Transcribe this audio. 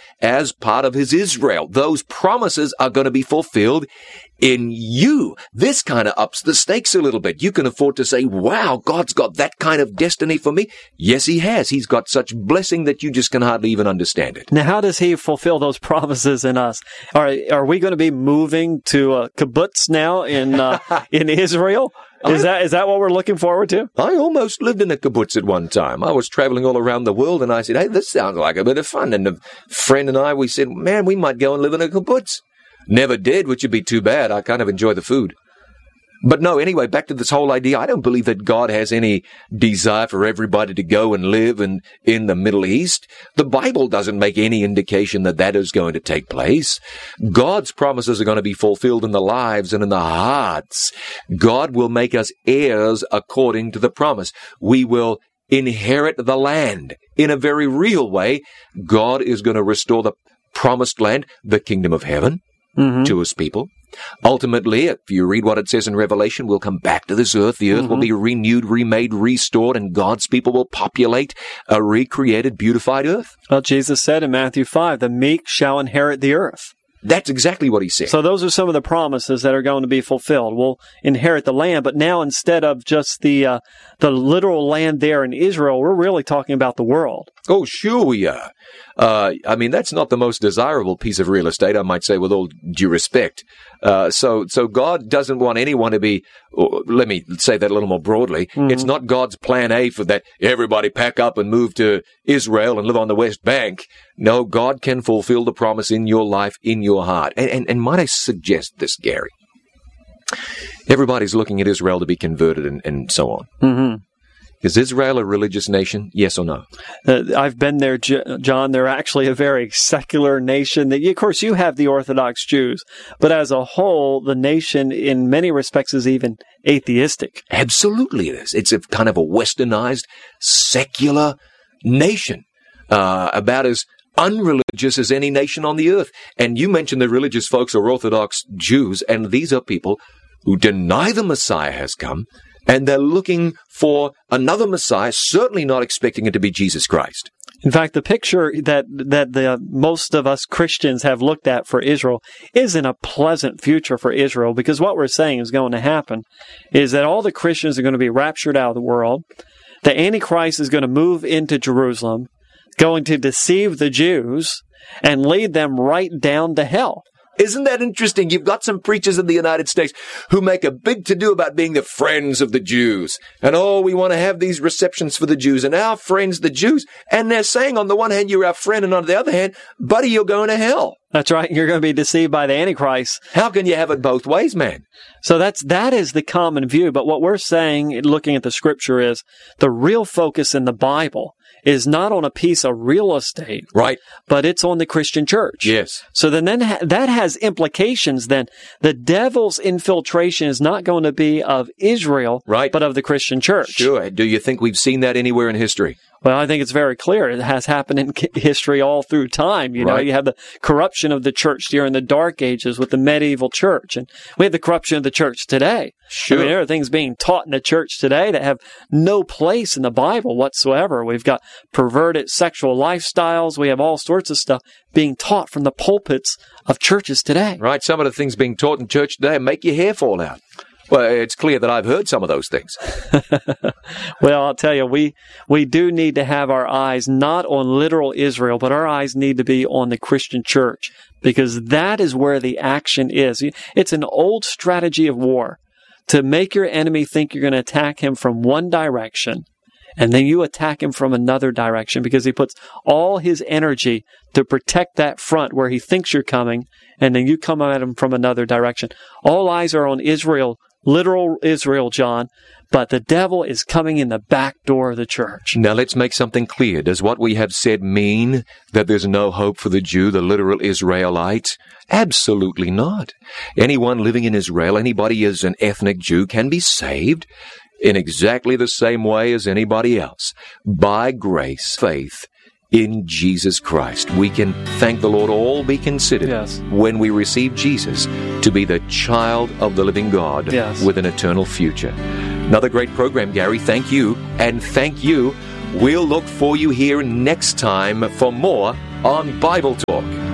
as part of his Israel. Those promises are going to be fulfilled in you. This kind of ups the stakes a little bit. You can afford to say, wow, God's got that kind of destiny for me. Yes, he has. He's got such blessing that you just can hardly even understand it. Now, how does he fulfill those promises in us? Are we going to be moving to a kibbutz now in Israel? Is that what we're looking forward to? I almost lived in a kibbutz at one time. I was traveling all around the world, and I said, hey, this sounds like a bit of fun. And a friend and I, we said, man, we might go and live in a kibbutz. Never did, which would be too bad. I kind of enjoy the food. But no, anyway, back to this whole idea. I don't believe that God has any desire for everybody to go and live in the Middle East. The Bible doesn't make any indication that that is going to take place. God's promises are going to be fulfilled in the lives and in the hearts. God will make us heirs according to the promise. We will inherit the land in a very real way. God is going to restore the promised land, the kingdom of heaven, to his people. Ultimately, if you read what it says in Revelation, we'll come back to this earth. The earth will be renewed, remade, restored, and God's people will populate a recreated, beautified earth. Well, Jesus said in Matthew 5, the meek shall inherit the earth. That's exactly what he said. So those are some of the promises that are going to be fulfilled. We'll inherit the land, but now instead of just the literal land there in Israel, we're really talking about the world. Oh, sure we are. I mean, that's not the most desirable piece of real estate, I might say, with all due respect. So God doesn't want anyone to be, let me say that a little more broadly. It's not God's plan A for that everybody pack up and move to Israel and live on the West Bank. No, God can fulfill the promise in your life, in your heart. And might I suggest this, Gary? Everybody's looking at Israel to be converted and so on. Is Israel a religious nation? Yes or no? I've been there, John. They're actually a very secular nation. Of course, you have the Orthodox Jews, but as a whole, the nation in many respects is even atheistic. Absolutely it is. It's a kind of a westernized, secular nation, about as unreligious as any nation on the earth. And you mentioned the religious folks are Orthodox Jews, and these are people who deny the Messiah has come, and they're looking for another Messiah, certainly not expecting it to be Jesus Christ. In fact, the picture that the most of us Christians have looked at for Israel isn't a pleasant future for Israel, because what we're saying is going to happen is that all the Christians are going to be raptured out of the world. The Antichrist is going to move into Jerusalem, going to deceive the Jews and lead them right down to hell. Isn't that interesting? You've got some preachers in the United States who make a big to-do about being the friends of the Jews. And, we want to have these receptions for the Jews and our friends, the Jews. And they're saying on the one hand, you're our friend, and on the other hand, buddy, you're going to hell. That's right. You're going to be deceived by the Antichrist. How can you have it both ways, man? So that is the common view. But what we're saying, looking at the Scripture, is the real focus in the Bible is not on a piece of real estate, right? But it's on the Christian church. Yes. So then that has implications. Then the devil's infiltration is not going to be of Israel, right, but of the Christian church. Sure. Do you think we've seen that anywhere in history? Well, I think it's very clear. It has happened in history all through time. You know, you have the corruption of the church during the Dark Ages with the medieval church, and we have the corruption of the church today. Sure. I mean, there are things being taught in the church today that have no place in the Bible whatsoever. We've got perverted sexual lifestyles. We have all sorts of stuff being taught from the pulpits of churches today. Right. Some of the things being taught in church today make your hair fall out. Well, it's clear that I've heard some of those things. Well, I'll tell you, we do need to have our eyes not on literal Israel, but our eyes need to be on the Christian church, because that is where the action is. It's an old strategy of war to make your enemy think you're going to attack him from one direction, and then you attack him from another direction, because he puts all his energy to protect that front where he thinks you're coming, and then you come at him from another direction. All eyes are on Israel, literal Israel, John, but the devil is coming in the back door of the church. Now let's make something clear. Does what we have said mean that there's no hope for the Jew, the literal Israelite? Absolutely not. Anyone living in Israel, anybody as an ethnic Jew, can be saved in exactly the same way as anybody else. By grace, faith in Jesus Christ. We can, thank the Lord, all be considered when we receive Jesus to be the child of the living God with an eternal future. Another great program, Gary. Thank you, and thank you. We'll look for you here next time for more on Bible Talk.